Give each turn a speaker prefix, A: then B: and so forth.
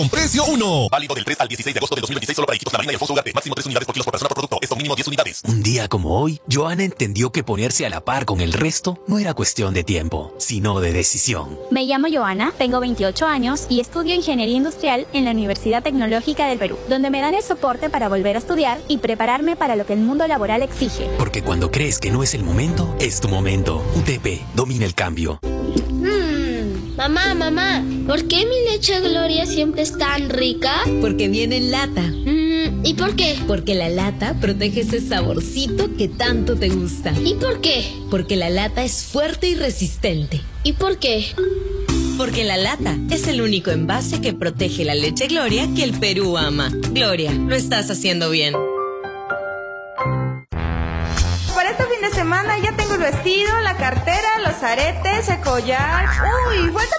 A: Un precio 1. Válido del 3 al 16 de agosto de 2026 solo para equipos La Marina y Alfonso Ugarte. Máximo 3 unidades por kilos por persona por producto. Esto mínimo 10 unidades.
B: Un día como hoy, Joana entendió que ponerse a la par con el resto no era cuestión de tiempo, sino de decisión.
C: Me llamo Joana, tengo 28 años y estudio Ingeniería Industrial en la Universidad Tecnológica del Perú, donde me dan el soporte para volver a estudiar y prepararme para lo que el mundo laboral exige.
B: Porque cuando crees que no es el momento, es tu momento. UTP, domina el cambio.
D: Mamá, ¿por qué mi leche Gloria siempre es tan rica?
E: Porque viene en lata.
D: ¿Y por qué?
E: Porque la lata protege ese saborcito que tanto te gusta.
D: ¿Y por qué?
E: Porque la lata es fuerte y resistente.
D: ¿Y por qué?
E: Porque la lata es el único envase que protege la leche Gloria que el Perú ama. Gloria, lo estás haciendo bien.
F: Para este fin de semana ya tengo el vestido, la cartera, los aretes, el collar. ¡Uy! Falta